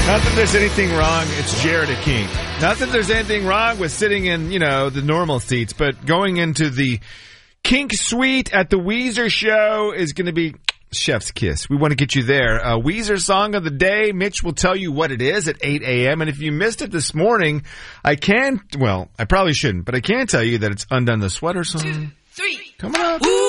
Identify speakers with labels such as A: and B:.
A: Not that there's anything wrong. It's Jared at Kink. Not that there's anything wrong with sitting in, the normal seats, but going into the Kink Suite at the Weezer show is going to be chef's kiss. We want to get you there. Weezer song of the day. Mitch will tell you what it is at 8 a.m. And if you missed it this morning, I probably shouldn't, but I can tell you that it's Undone the Sweater song.
B: 2, 3.
A: Coming up.
B: Ooh.